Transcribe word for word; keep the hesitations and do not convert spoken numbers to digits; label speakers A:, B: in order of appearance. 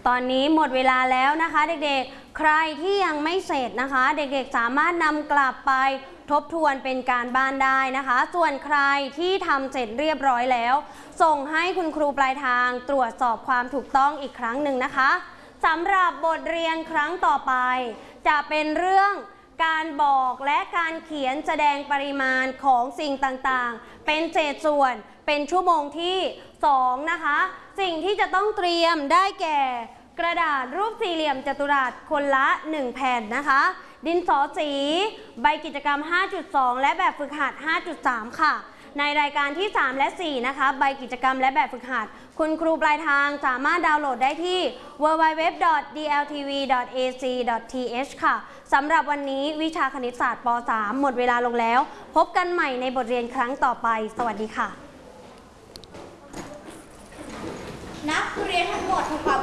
A: ตอนนี้หมดเวลาแล้วนะคะเด็กๆใครที่ยังไม่เสร็จนะคะเด็กๆสามารถนำกลับไปทบทวนเป็นการบ้านได้นะคะส่วนใครที่ทำเสร็จเรียบร้อยแล้วส่งให้คุณครูปลายทางตรวจสอบความถูกต้องอีกครั้งหนึ่งนะคะสำหรับบทเรียนครั้งต่อไปจะเป็นเรื่องการบอกและการเขียนแสดงปริมาณของสิ่งต่างๆเป็นเศษส่วนเป็นชั่วโมงที่สองนะคะสิ่งที่จะต้องเตรียมได้แก่กระดาษรูปสี่เหลี่ยมจัตุรัสคนละหนึ่งแผ่นนะคะดินสอสีใบกิจกรรม ห้าจุดสอง และแบบฝึกหัด ห้าจุดสาม ค่ะในรายการที่สามและสี่นะคะใบกิจกรรมและแบบฝึกหัดคุณครูปลายทางสามารถดาวน์โหลดได้ที่ ดับเบิลยู ดับเบิลยู ดับเบิลยู ดอท ดี แอล ที วี ดอท เอ ซี ดอท ที เอช ค่ะสำหรับวันนี้วิชาคณิตศาสตร์ป สาม หมดเวลาลงแล้วพบกันใหม่ในบทเรียนครั้งต่อไปสวัสดีค่ะ
B: นักเรียนทั้งหมดทำความ